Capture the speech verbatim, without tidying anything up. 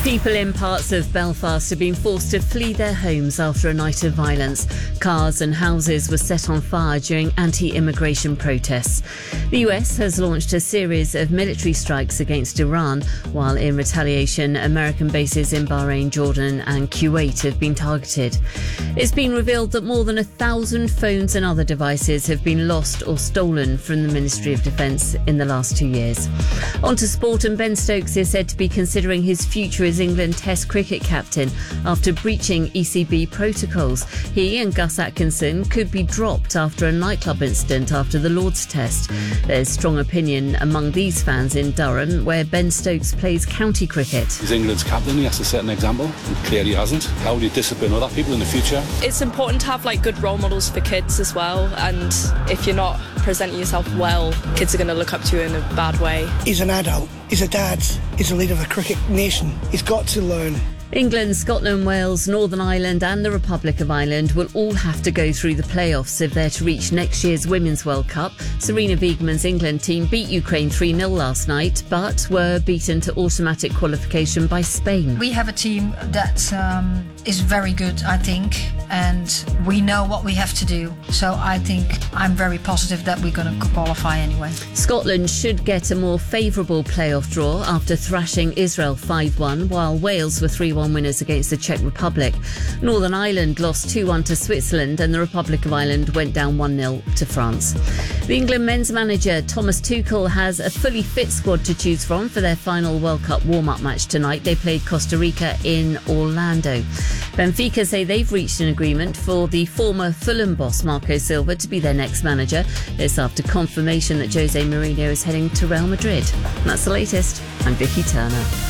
People in parts of Belfast have been forced to flee their homes after a night of violence. Cars and houses were set on fire during anti-immigration protests. The U S has launched a series of military strikes against Iran, while in retaliation, American bases in Bahrain, Jordan and Kuwait have been targeted. It's been revealed that more than a thousand phones and other devices have been lost or stolen from the Ministry of Defence in the last two years. On to sport, and Ben Stokes is said to be considering his future as England Test cricket captain after breaching E C B protocols. He and Gus Atkinson could be dropped after a nightclub incident after the Lord's Test. There's strong opinion among these fans in Durham, where Ben Stokes plays county cricket. He's England's captain, he has to set an example, and clearly he hasn't. How will you discipline other people in the future? It's important to have like good role models for kids as well, and if you're not presenting yourself well, kids are going to look up to you in a bad way. He's an adult, he's a dad, he's a leader of a cricket nation. He's got to learn. England, Scotland, Wales, Northern Ireland and the Republic of Ireland will all have to go through the playoffs if they're to reach next year's Women's World Cup. Sarina Wiegman's England team beat Ukraine three nil last night, but were beaten to automatic qualification by Spain. We have a team that um, is very good, I think, and we know what we have to do. So I think I'm very positive that we're going to qualify anyway. Scotland should get a more favourable playoff draw after thrashing Israel five one, while Wales were three one winners against the Czech Republic. Northern Ireland lost two one to Switzerland, and the Republic of Ireland went down one nil to France. The England men's manager Thomas Tuchel has a fully fit squad to choose from for their final World Cup warm-up match tonight. They played Costa Rica in Orlando. Benfica say they've reached an agreement for the former Fulham boss Marco Silva to be their next manager. This after confirmation that Jose Mourinho is heading to Real Madrid. And that's the latest. I'm Vicky Turner.